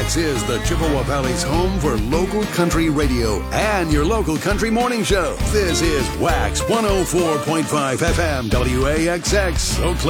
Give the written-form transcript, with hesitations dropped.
Wax is the Chippewa Valley's home for local country radio and your local country morning show. This is Wax 104.5 FM WAXX, Oak Cliff.